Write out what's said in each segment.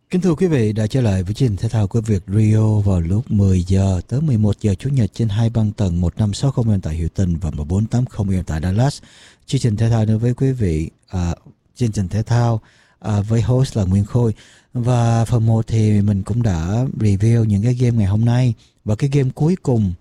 Kính thưa quý vị, đã trở lại với chương trình thể thao của Việt Rio vào lúc 10 giờ tới 11 giờ Chủ nhật trên hai băng tầng 1560 em tại Houston và 1480 em tại Dallas. Chương trình thể thao đến với quý vị, chương trình thể thao với host là Nguyên Khôi. Và phần 1 thì mình cũng đã review những cái game ngày hôm nay. Và cái game cuối cùng,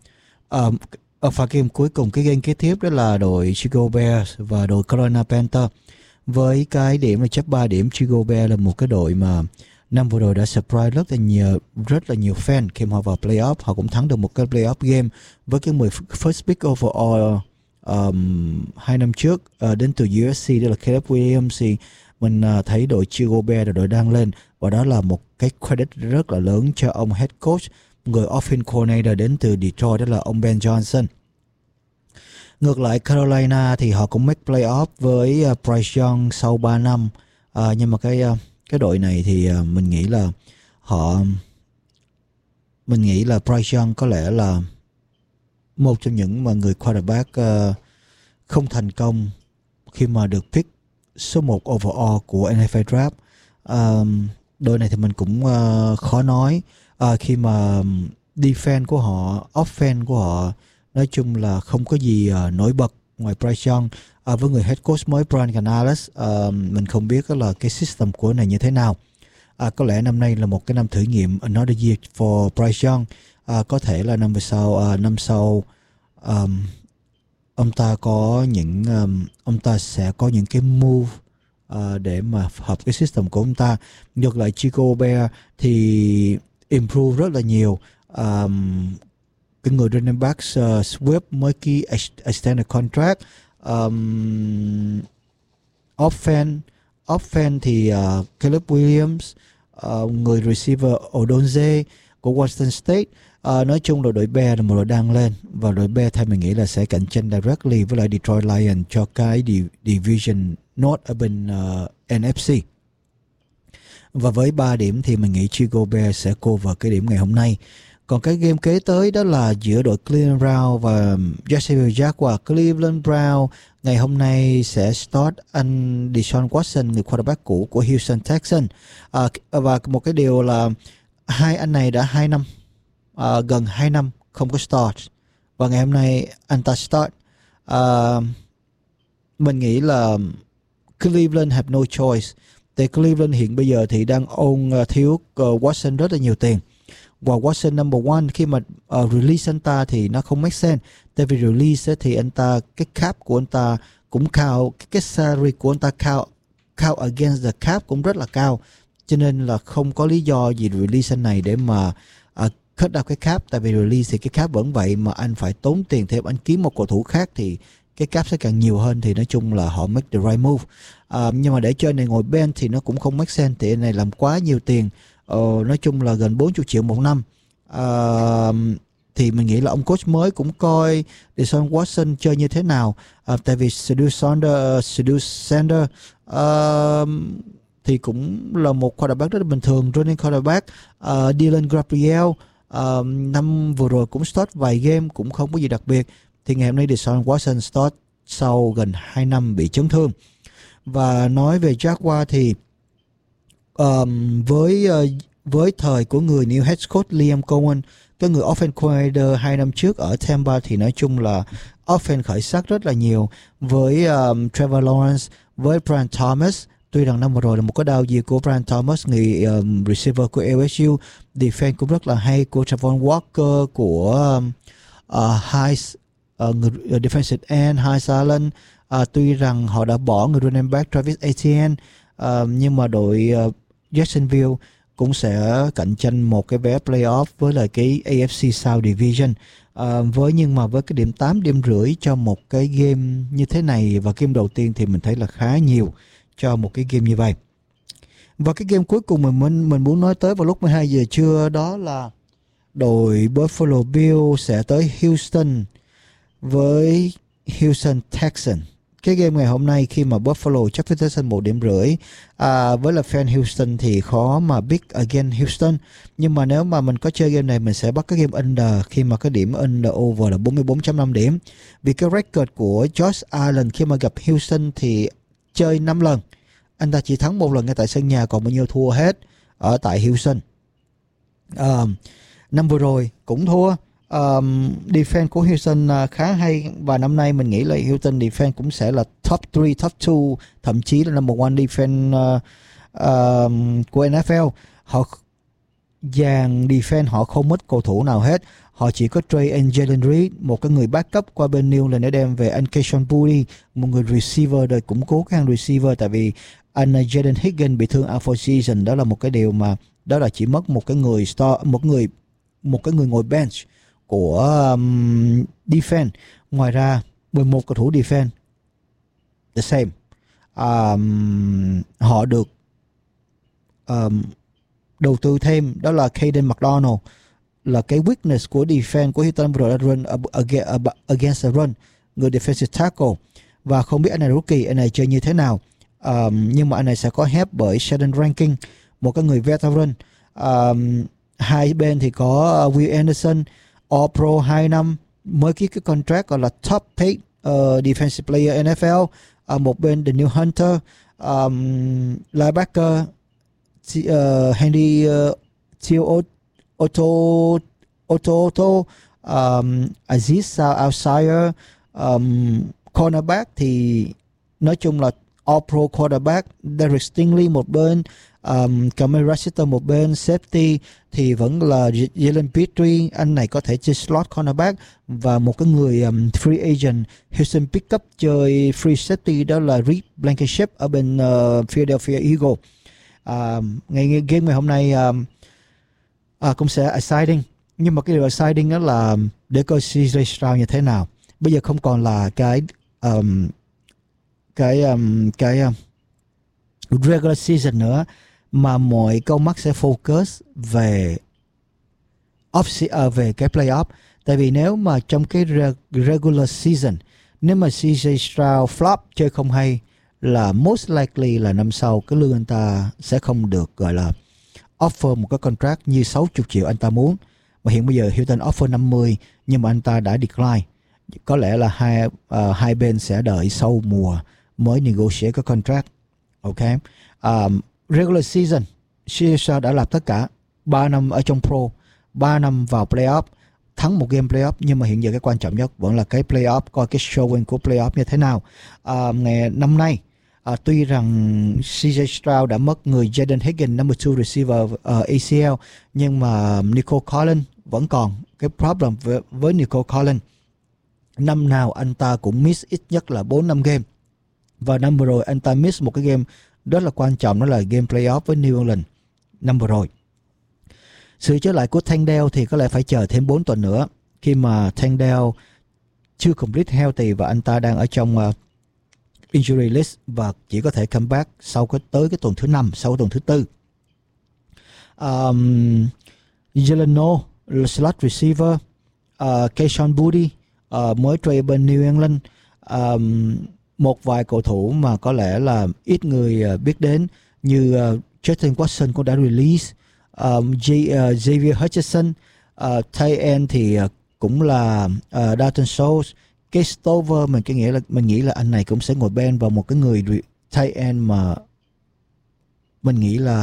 cái game kế tiếp đó là đội Chicago Bears và đội Carolina Panthers. Với cái điểm là chấp 3 điểm, Chicago Bears là một cái đội mà năm vừa rồi đã surprise rất là nhiều fan khi mà họ vào playoff. Họ cũng thắng được một cái playoff game với cái 10 first pick overall 2 năm trước đến từ USC, đó là Caleb Williams. Thì mình thấy đội Chicago Bears là đội đang lên, và đó là một cái credit rất là lớn cho ông head coach, người offensive coordinator đến từ Detroit, đó là ông Ben Johnson. Ngược lại Carolina thì họ cũng make playoff với Bryce Young sau 3 năm, nhưng mà cái đội này thì mình nghĩ là Bryce Young có lẽ là một trong những mà người quarterback không thành công khi mà được pick số 1 overall của NFL Draft. Đội này thì mình cũng khó nói khi mà defense của họ, offense của họ nói chung là không có gì nổi bật ngoài Bryce Young. Với người head coach mới Brian Canales, mình không biết là cái system của này như thế nào. Có lẽ năm nay là một cái năm thử nghiệm, another year for Bryce Young. Có thể là năm sau ông ta sẽ có những cái move để mà hợp cái system của ông ta. Ngược lại Chicago Bears thì improve rất là nhiều. Cái người running back Swift mới ký extended contract. Offense thì Caleb Williams, người receiver Odonze của Washington State. Nói chung là đội Bears là một đội đang lên, và đội Bears theo mình nghĩ là sẽ cạnh tranh directly với lại Detroit Lions cho cái division North ở bên NFC. Và với 3 điểm thì mình nghĩ Chicago Bears sẽ cover cái điểm ngày hôm nay. Còn cái game kế tới đó là giữa đội Cleveland Browns và Jacksonville Jaguars. Cleveland Browns ngày hôm nay sẽ start anh Deshaun Watson, người quarterback cũ của Houston Texans. Và một cái điều là hai anh này đã 2 năm, gần 2 năm không có start, và ngày hôm nay anh ta start. Mình nghĩ là Cleveland have no choice. Tại Cleveland hiện bây giờ thì đang thiếu Watson rất là nhiều tiền. Và Watson number one, khi mà release anh ta thì nó không make sense. Tại vì release thì anh ta, cái cap của anh ta cũng cao, cái salary của anh ta cao against the cap cũng rất là cao. Cho nên là không có lý do gì release anh này để mà cut down cái cap. Tại vì release thì cái cap vẫn vậy, mà anh phải tốn tiền thêm, anh kiếm một cầu thủ khác thì cái cap sẽ càng nhiều hơn. Thì nói chung là họ make the right move. Nhưng mà để cho anh này ngồi bench thì nó cũng không make sense. Thì anh này làm quá nhiều tiền, nói chung là gần 40 triệu một năm. Thì mình nghĩ là ông coach mới cũng coi Deshaun Watson chơi như thế nào. Tại vì Shedeur Sanders thì cũng là một quarterback rất là bình thường, running quarterback. Dylan Gabriel năm vừa rồi cũng start vài game, cũng không có gì đặc biệt. Thì ngày hôm nay Deshaun Watson start sau gần 2 năm bị chấn thương. Và nói về Jaguar thì với thời của người new head coach Liam Cohen, cái người offensive coordinator 2 năm trước ở Tampa, thì nói chung là offense khởi sắc rất là nhiều với Trevor Lawrence, với Brian Thomas. Tuy rằng năm vừa rồi là một cái đau gì của Brian Thomas, người receiver của LSU. Defense cũng rất là hay của Travon Walker, của người defensive end Hayes Allen. Tuy rằng họ đã bỏ người running back Travis Etienne, nhưng mà đội Jacksonville cũng sẽ cạnh tranh một cái vé playoff với lại cái AFC South Division. Nhưng mà với cái điểm 8 điểm rưỡi cho một cái game như thế này, và game đầu tiên thì mình thấy là khá nhiều cho một cái game như vậy. Và cái game cuối cùng mình muốn nói tới vào lúc 12 giờ trưa, đó là đội Buffalo Bills sẽ tới Houston với Houston Texans. Cái game ngày hôm nay khi mà Buffalo chấp với Texans 1 điểm rưỡi, với là fan Houston thì khó mà pick against Houston. Nhưng mà nếu mà mình có chơi game này, mình sẽ bắt cái game under, khi mà cái điểm under over là 44.5 điểm. Vì cái record của Josh Allen khi mà gặp Houston thì chơi 5 lần, anh ta chỉ thắng 1 lần ngay tại sân nhà, còn bao nhiêu thua hết. ở tại Houston. Năm vừa rồi cũng thua. Defense của Houston khá hay, và năm nay mình nghĩ là Houston defense cũng sẽ là top 3, top 2, thậm chí là number 1 defense của NFL. Họ dàn defense họ không mất cầu thủ nào hết. Họ chỉ có Trey and Jalen Reed, một cái người backup qua bên New là để đem về anh Kayshon Boutte, một người receiver để củng cố cái hàng receiver, tại vì anh Jaden Higgins bị thương out for season. Đó là một cái điều mà đó là chỉ mất một cái người star, một cái người ngồi bench của defense. Ngoài ra 11 cầu thủ defense the same. Họ được đầu tư thêm, đó là Caden McDonald, là cái weakness của defense của Houston vừa rồi, run against the run, người defensive tackle. Và không biết anh này rookie, anh này chơi như thế nào, nhưng mà anh này sẽ có help bởi Sheldon Rankin, một cái người veteran. Hai bên thì có Will Anderson, All Pro 2 năm, mới ký cái contract gọi là top paid defensive player NFL. Một bên The New Hunter, linebacker Henry Otto, Aziz Al-Shire, cornerback thì nói chung là All Pro quarterback, Derek Stingley một bên, Kamari Rossiter một bên, safety thì vẫn là Jalen Petrie, anh này có thể chơi slot cornerback, và một cái người free agent Houston pickup chơi free safety, đó là Reed Blankenship ở bên Philadelphia Eagles. Game ngày hôm nay cũng sẽ exciting, nhưng mà cái điều exciting đó là để coi CJ Stroud như thế nào. Bây giờ không còn là cái regular season nữa, mà mọi câu mắt sẽ focus về về cái playoff. Tại vì nếu mà trong cái regular season, nếu mà CJ Stroud flop, chơi không hay, là most likely là năm sau cái lương anh ta sẽ không được gọi là offer một cái contract như 60 triệu anh ta muốn. Mà hiện bây giờ Houston offer 50, nhưng mà anh ta đã decline. Có lẽ là hai bên sẽ đợi sau mùa mới negotiate cái contract. Ok. Regular season, CJ đã làm tất cả 3 năm ở trong pro, 3 năm vào playoff, thắng một game playoff, nhưng mà hiện giờ cái quan trọng nhất vẫn là cái playoff, coi cái showing của playoff như thế nào. Ngày năm nay, tuy rằng CJ Stroud đã mất người Jaden Higgins, number 2 receiver ACL, nhưng mà Nico Collins vẫn còn cái problem với Nico Collins. Năm nào anh ta cũng miss ít nhất là 4-5 game, và năm vừa rồi anh ta miss một cái game rất là quan trọng, đó là game playoff với New England năm vừa rồi. Sự trở lại của Tank Dell thì có lẽ phải chờ thêm 4 tuần nữa, khi mà Tank Dell chưa complete healthy và anh ta đang ở trong injury list và chỉ có thể comeback sau tới cái tuần thứ 5, sau cái tuần thứ 4. Jeleno, slot receiver, Kayshon Boutte, mới trade bên New England. Một vài cầu thủ mà có lẽ là ít người biết đến như Justin Watson cũng đã release, Xavier Hutchinson, tight end thì cũng là Dalton Schultz. Cái Stover mình nghĩ là anh này cũng sẽ ngồi bên vào một cái người tight end mà mình nghĩ là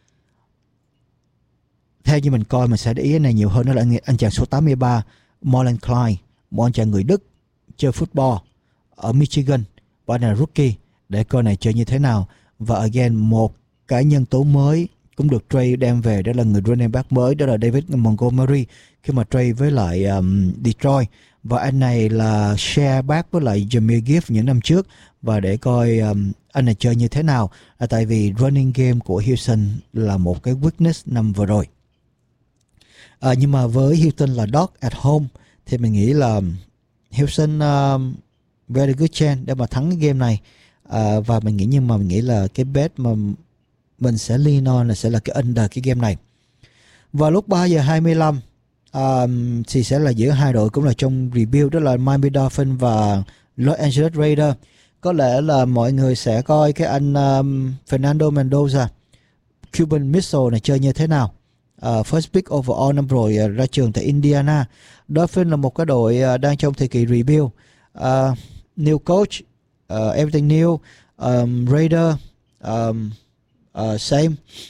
theo như mình coi mình sẽ để ý cái này nhiều hơn, đó là anh chàng số 83 Marlon Klein, một anh chàng người Đức chơi football ở Michigan, và anh là rookie, để coi này chơi như thế nào. Và again, một cái nhân tố mới cũng được trade đem về, đó là người running back mới, đó là David Montgomery, khi mà trade với lại Detroit. Và anh này là share back với lại Jahmyr Gibbs những năm trước, và để coi anh này chơi như thế nào, tại vì running game của Houston là một cái weakness năm vừa rồi. Nhưng mà với Houston là dog at home thì mình nghĩ là Houston very good chance để mà thắng cái game này. Và mình nghĩ là cái bet mà mình sẽ lean on là sẽ là cái under cái game này. Vào lúc 3 giờ 25 thì sẽ là giữa hai đội cũng là trong rebuild, đó là Miami Dolphins và Los Angeles Raiders. Có lẽ là mọi người sẽ coi cái anh Fernando Mendoza, Cuban Missile này chơi như thế nào. First pick overall năm rồi ra trường tại Indiana. Dolphins là một cái đội đang trong thời kỳ rebuild. New coach, everything new. Raider same.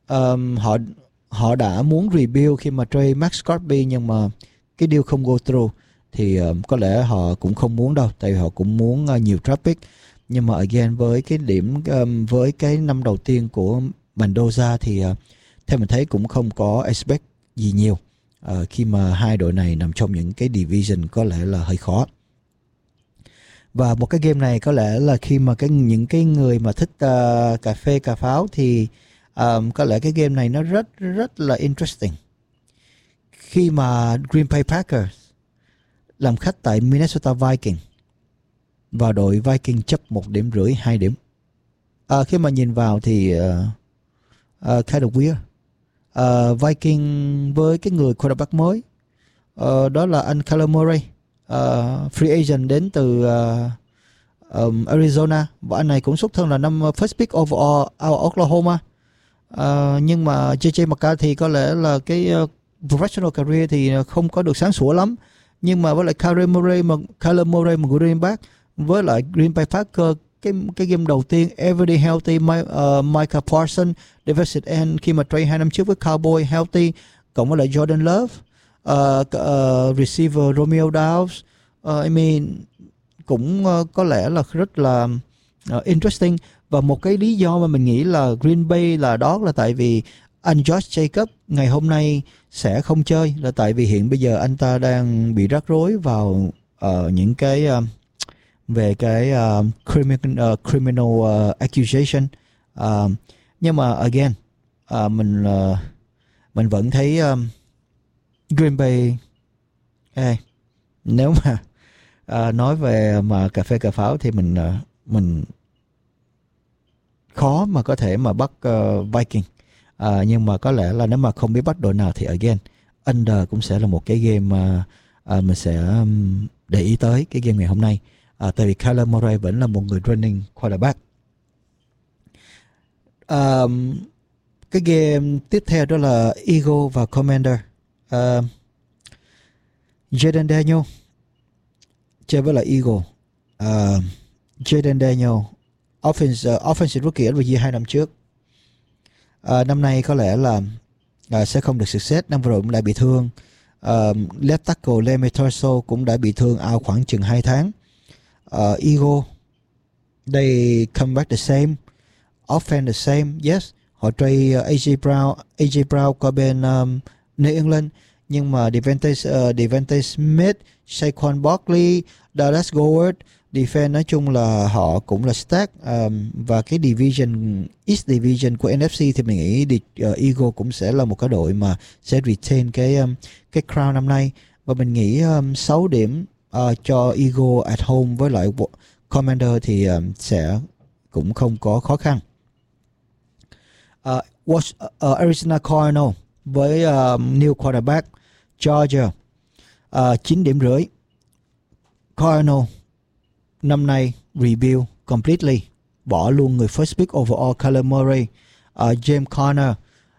họ họ đã muốn rebuild khi mà trade Max Crosby, nhưng mà cái deal không go through, thì có lẽ họ cũng không muốn đâu, tại vì họ cũng muốn nhiều draft pick. Nhưng mà again, với cái điểm với cái năm đầu tiên của Mendoza thì theo mình thấy cũng không có expect gì nhiều, khi mà hai đội này nằm trong những cái division có lẽ là hơi khó. Và một cái game này có lẽ là khi mà những cái người mà thích cà phê cà pháo thì có lẽ cái game này nó rất là interesting. Khi mà Green Bay Packers làm khách tại Minnesota Vikings và đội Viking chấp 1,5 điểm 2 điểm. Khi mà nhìn vào thì kind of weird. Viking với cái người quarterback mới, đó là anh Kyler Murray, free agent đến từ Arizona, và anh này cũng xuất thân là năm first pick overall Oklahoma. Nhưng mà JJ McCarthy có lẽ là cái professional career thì không có được sáng sủa lắm, nhưng mà với lại Kyler Murray mà Green Bay với lại Green Bay Packers, cái game đầu tiên everyday healthy, Micah Parsons, defensive end khi mà trade 2 năm trước với Cowboy healthy, cộng với lại Jordan Love, receiver Romeo Doubs, I mean cũng có lẽ là rất là interesting. Và một cái lý do mà mình nghĩ là Green Bay đó là tại vì anh Josh Jacobs ngày hôm nay sẽ không chơi, là tại vì hiện bây giờ anh ta đang bị rắc rối vào những cái về cái criminal accusation. Nhưng mà again, mình vẫn thấy Green Bay, nếu mà nói về mà cà phê cà pháo thì mình khó mà có thể mà bắt Viking. Nhưng mà có lẽ là nếu mà không biết bắt đội nào thì again, under cũng sẽ là một cái game mà mình sẽ để ý tới cái game ngày hôm nay. Tại vì Kyler Murray vẫn là một người running quarterback. Cái game tiếp theo đó là Eagle và Commander. Jaden Daniel chơi với lại Eagle. Jaden Daniel offensive rookie of the year 2 năm trước. Năm nay có lẽ là sẽ không được success. Năm vừa rồi cũng đã bị thương. Left tackle Leme Torso cũng đã bị thương out khoảng chừng 2 tháng. Eagle, they come back the same, offense the same. Yes, họ trade AJ Brown qua bên New England, nhưng mà Devontae Smith, Saquon Barkley, Dallas Goedert, defense nói chung là họ cũng là stack. Và cái division East division của NFC thì mình nghĩ Eagle cũng sẽ là một cái đội mà sẽ retain cái crown năm nay, và mình nghĩ 6 điểm cho Eagle at home với lại Commander thì sẽ cũng không có khó khăn. Arizona Cardinals với new quarterback Georgia, 9,5 điểm. Cardinals năm nay rebuild completely, bỏ luôn người first pick overall Kyler Murray, James Conner.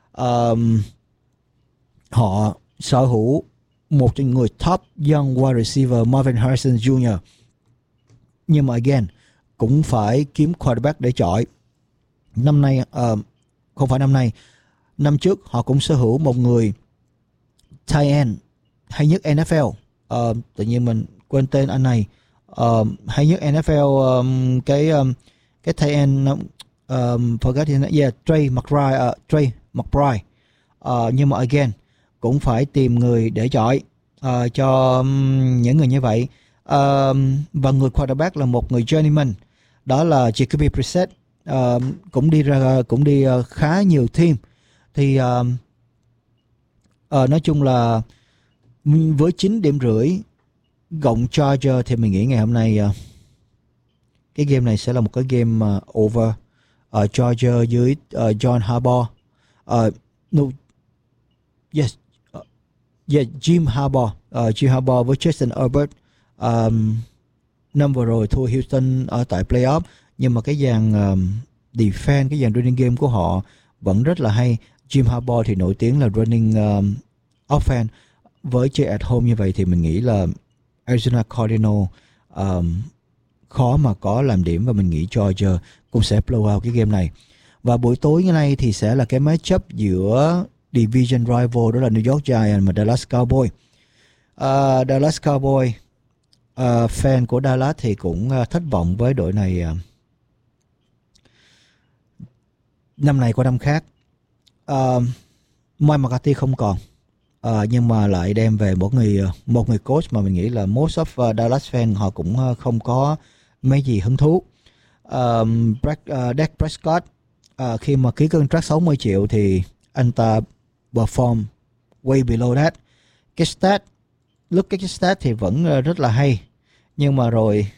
Họ sở hữu một trong người top young wide receiver Marvin Harrison Jr. Nhưng mà again cũng phải kiếm quarterback để chọi. Năm nay không phải năm nay, năm trước họ cũng sở hữu một người tight end hay nhất NFL. Tự nhiên mình quên tên anh này. Hay nhất NFL, cái tight end forgot his name. Yeah, Trey McBride. Nhưng mà again cũng phải tìm người để chọi cho những người như vậy. Và người quarterback là một người journeyman, đó là Jacoby Brissett. Cũng đi khá nhiều team. Thì nói chung là với 9,5 điểm gọng Charger thì mình nghĩ ngày hôm nay cái game này sẽ là một cái game over. Charger dưới John Harbaugh. Jim Harbaugh. Jim Harbaugh với Justin Herbert. Năm vừa rồi thua Houston ở tại playoff, nhưng mà cái dàn defense, cái dàn running game của họ vẫn rất là hay. Jim Harbaugh thì nổi tiếng là running offense. Với chơi at home như vậy thì mình nghĩ là Arizona Cardinals khó mà có làm điểm, và mình nghĩ Georgia cũng sẽ blow out cái game này. Và buổi tối ngày nay thì sẽ là cái matchup giữa division rival, đó là New York Giants và Dallas Cowboys. Dallas Cowboys, fan của Dallas thì cũng thất vọng với đội này năm này qua năm khác. Mike McCarthy không còn, nhưng mà lại đem về một người coach mà mình nghĩ là most of Dallas fan họ cũng không có mấy gì hứng thú. Dak Prescott, khi mà ký contract 60 triệu thì anh ta perform way below that. Cái stat, cái stat thì vẫn rất là hay, nhưng mà rồi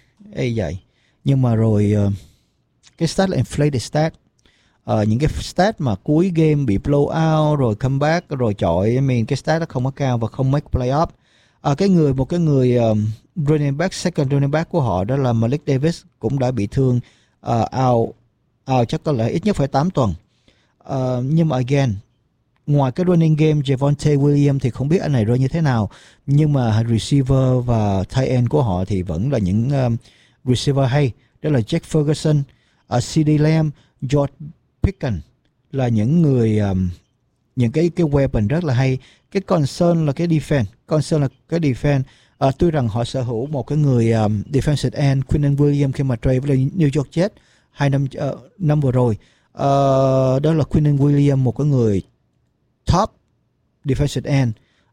cái stat là inflated stat. Những cái stat mà cuối game bị blow out rồi comeback rồi chọi, cái stat nó không có cao và không make playoff. Một cái người running back, second running back của họ, đó là Malik Davis, cũng đã bị thương, out chắc có lẽ ít nhất phải 8 tuần. Nhưng mà again, ngoài cái running game, Javonte Williams thì không biết anh này rơi như thế nào, nhưng mà receiver và tight end của họ thì vẫn là những receiver hay, đó là Jake Ferguson, CeeDee Lamb, George Pickens, là những người những cái weapon rất là hay. Cái concern là cái defense. Tuy rằng họ sở hữu một cái người defensive end, Quinnen Williams, khi mà trade với New York Jets 2 năm vừa rồi. Đó là Quinnen Williams, một cái người top defensive end.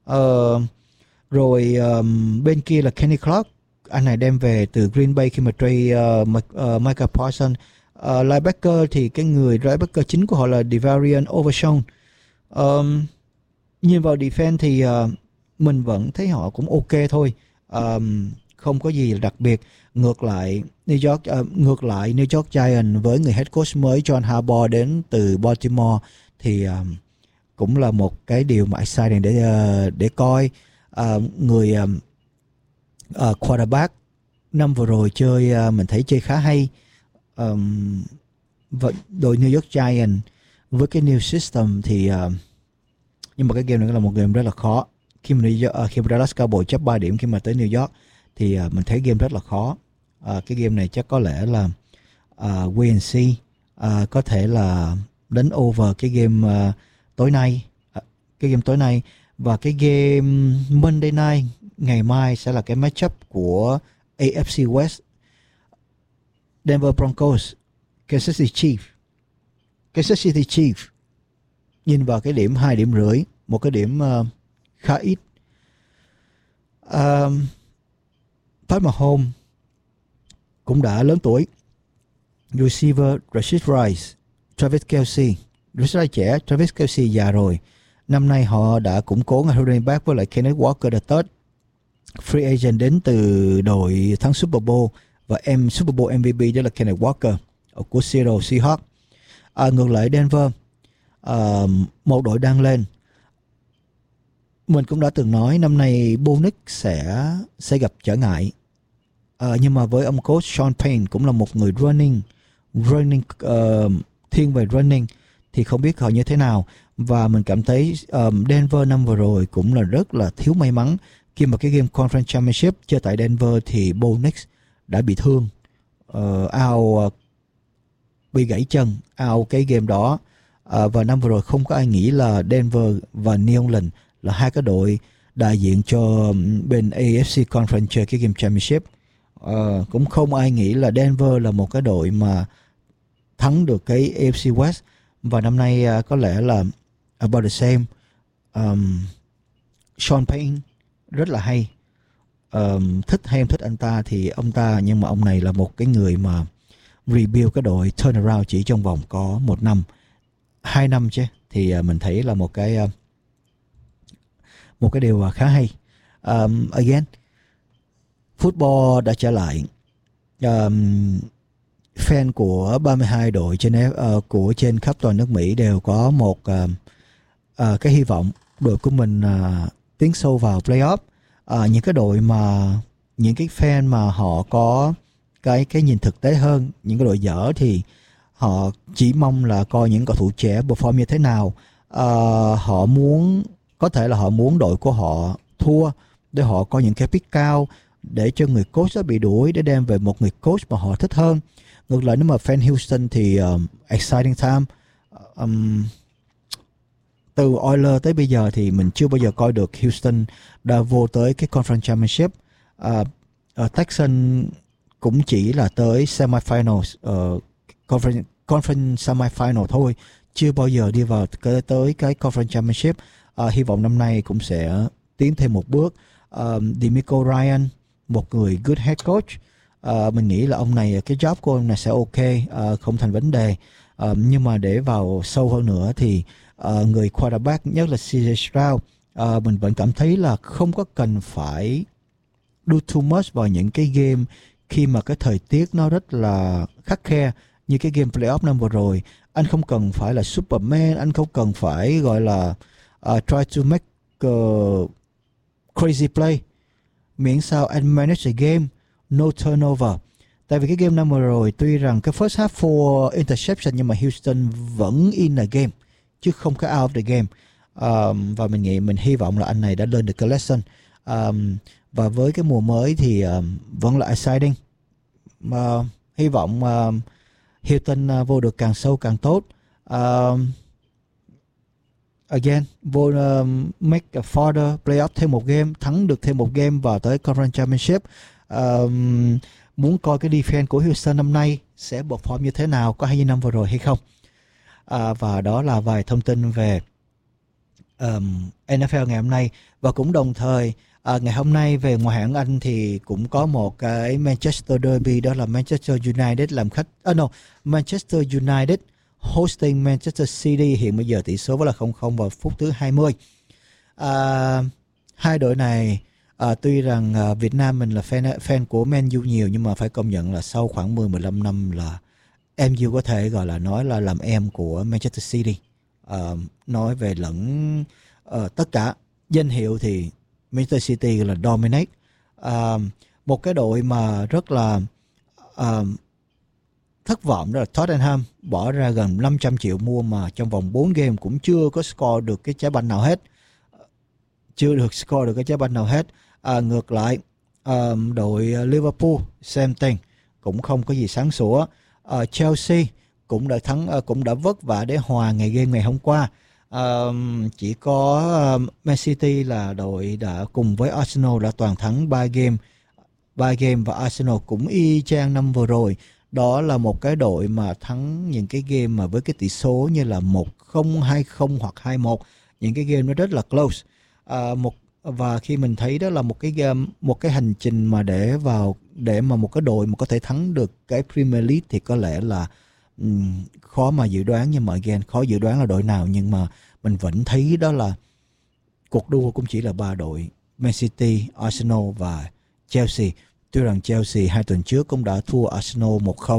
Rồi bên kia là Kenny Clark, anh này đem về từ Green Bay khi mà trade Michael Parsons. Linebacker thì cái người linebacker chính của họ là Devarian Overshown. Nhìn vào defense thì mình vẫn thấy họ cũng ok thôi, không có gì đặc biệt. Ngược lại New York Giants với người head coach mới John Harbaugh đến từ Baltimore thì cũng là một cái điều mà exciting để coi. Người quarterback năm vừa rồi mình thấy chơi khá hay. Đội New York Giants với cái new system thì nhưng mà cái game này là một game rất là khó. Khi mà Dallas Cowboys chấp 3 điểm khi mà tới New York thì mình thấy game rất là khó. Cái game này chắc có lẽ là wait and see, có thể là đánh over cái game tối nay. Và cái game Monday night ngày mai sẽ là cái matchup của AFC West, Denver Broncos, Kansas City Chiefs. Nhìn vào cái điểm 2,5 điểm, một cái điểm khá ít. Pat Mahomes cũng đã lớn tuổi. Receiver Rashid Rice, Travis Kelce, rất là trẻ. Travis Kelce già rồi. Năm nay họ đã củng cố ngay running back với lại Kenneth Walker III, free agent đến từ đội thắng Super Bowl và Super Bowl MVP, đó là Kenneth Walker của Seattle Seahawks. Ngược lại Denver, một đội đang lên. Mình cũng đã từng nói năm nay Bo Nix sẽ gặp trở ngại. Nhưng mà với ông coach Sean Payne cũng là một người running thiên về running, thì không biết họ như thế nào. Và mình cảm thấy Denver năm vừa rồi cũng là rất là thiếu may mắn. Khi mà cái game Conference Championship chơi tại Denver thì Bo Nix đã bị thương, bị gãy chân, out cái game đó. Và năm vừa rồi không có ai nghĩ là Denver và New England là hai cái đội đại diện cho bên AFC Conference chơi cái game Championship. Cũng không ai nghĩ là Denver là một cái đội mà thắng được cái AFC West. Và năm nay có lẽ là about the same. Sean Payne rất là hay, thích anh ta thì ông ta, nhưng mà ông này là một cái người mà rebuild cái đội turnaround chỉ trong vòng có 1 năm 2 năm chứ, thì mình thấy là một cái điều khá hay. Again, football đã trở lại. Fan của 32 đội trên khắp toàn nước Mỹ đều có một cái hy vọng đội của mình tiến sâu vào playoff. Những cái đội mà những cái fan mà họ có cái nhìn thực tế hơn, những cái đội dở thì họ chỉ mong là coi những cầu thủ trẻ perform như thế nào. Họ muốn đội của họ thua để họ có những cái pick cao, để cho người coach đó bị đuổi, để đem về một người coach mà họ thích hơn. Ngược lại nếu mà fan Houston thì exciting time, um, từ Oilers tới bây giờ thì mình chưa bao giờ coi được Houston đã vô tới cái Conference Championship. Texans cũng chỉ là tới semifinals, conference semifinal thôi, chưa bao giờ đi vào tới cái Conference Championship. Hy vọng năm nay cũng sẽ tiến thêm một bước. DeMeco Ryan, một người good head coach, mình nghĩ là ông này, cái job của ông này sẽ ok, không thành vấn đề. Nhưng mà để vào sâu hơn nữa thì người quarterback nhất là CJ Stroud, mình vẫn cảm thấy là không có cần phải do too much vào những cái game khi mà cái thời tiết nó rất là khắt khe, như cái game playoff năm vừa rồi. Anh không cần phải là Superman, anh không cần phải gọi là try to make a crazy play, miễn sao anh manage the game, no turnover. Tại vì cái game năm vừa rồi tuy rằng cái first half for interception nhưng mà Houston vẫn in the game chứ không có out of the game. Và mình hy vọng là anh này đã lên được cái lesson. Và với cái mùa mới thì vẫn là exciting. Hy vọng Houston vô được càng sâu càng tốt. Again, vô make a further playoff thêm một game, thắng được thêm một game vào tới Conference Championship. Muốn coi cái defense của Houston năm nay sẽ perform như thế nào, có hay như năm vừa rồi hay không. Và đó là vài thông tin về NFL ngày hôm nay. Và cũng đồng thời ngày hôm nay về ngoại hạng Anh thì cũng có một cái Manchester Derby, đó là Manchester United làm khách. Manchester United hosting Manchester City. Hiện bây giờ tỷ số vẫn là 0-0 vào phút thứ 20. Hai đội này tuy rằng Việt Nam mình là fan của Man U nhiều, nhưng mà phải công nhận là sau khoảng 10-15 năm là MU có thể gọi là nói là làm em của Manchester City. Nói về lẫn tất cả danh hiệu thì Manchester City là dominate. Một cái đội mà rất là thất vọng đó là Tottenham, bỏ ra gần 500 triệu mua mà trong vòng 4 game cũng chưa có score được cái trái banh nào hết. Ngược lại đội Liverpool same thing, cũng không có gì sáng sủa. Chelsea cũng đã cũng đã vất vả để hòa game ngày hôm qua. Chỉ có Man City là đội đã cùng với Arsenal đã toàn thắng 3 game, và Arsenal cũng y chang năm vừa rồi. Đó là một cái đội mà thắng những cái game mà với cái tỷ số như là 1-0, 2-0 hoặc 2-1, những cái game nó rất là close. Và khi mình thấy đó là một cái hành trình mà để mà một cái đội mà có thể thắng được cái Premier League thì có lẽ là khó mà dự đoán. Nhưng mà again, khó dự đoán là đội nào, nhưng mà mình vẫn thấy đó là cuộc đua cũng chỉ là 3 đội: Man City, Arsenal và Chelsea. Tuy rằng Chelsea 2 tuần trước cũng đã thua Arsenal 1-0,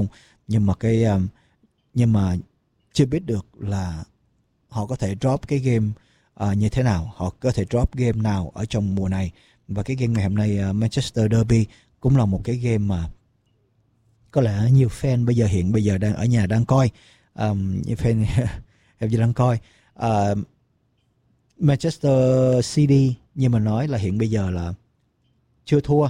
nhưng mà chưa biết được là họ có thể drop cái game như thế nào, họ có thể drop game nào ở trong mùa này. Và cái game ngày hôm nay Manchester Derby cũng là một cái game mà có lẽ nhiều fan hiện bây giờ đang ở nhà đang coi, nhiều fan em đang coi. Manchester City như mà nói là hiện bây giờ là chưa thua,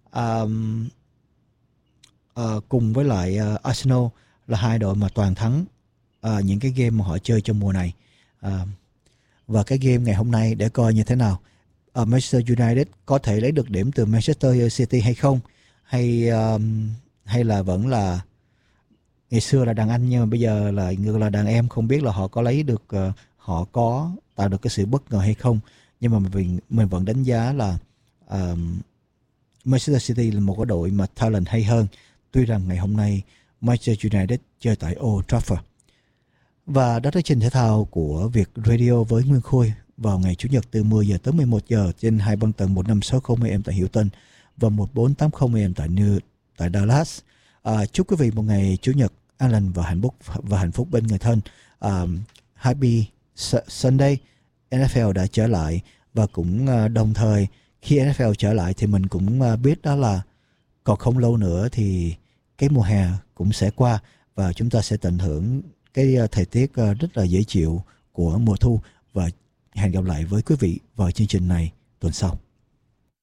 cùng với lại Arsenal là hai đội mà toàn thắng những cái game mà họ chơi trong mùa này. Và cái game ngày hôm nay để coi như thế nào, Manchester United có thể lấy được điểm từ Manchester City hay không, hay là vẫn là ngày xưa là đàn anh nhưng mà bây giờ là ngược là đàn em, không biết là họ có lấy được, họ có tạo được cái sự bất ngờ hay không. Nhưng mà mình vẫn đánh giá là Manchester City là một cái đội mà talent hay hơn, tuy rằng ngày hôm nay Manchester United chơi tại Old Trafford. Và đó là trình thể thao của Việt Radio với Nguyên Khôi vào ngày Chủ nhật từ 10 giờ tới 11 giờ trên hai băng tần 1560 AM tại Hilton và 1480 AM tại Dallas. Chúc quý vị một ngày Chủ nhật an lành và hạnh phúc bên người thân. Happy Sunday. NFL đã trở lại, và cũng đồng thời khi NFL trở lại thì mình cũng biết đó là còn không lâu nữa thì cái mùa hè cũng sẽ qua, và chúng ta sẽ tận hưởng cái thời tiết rất là dễ chịu của mùa thu. Và hẹn gặp lại với quý vị vào chương trình này tuần sau.